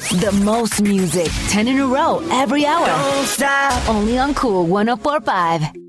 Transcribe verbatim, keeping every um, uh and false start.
The most music, ten in a row, every hour. Don't stop. Only on Cool one oh four point five.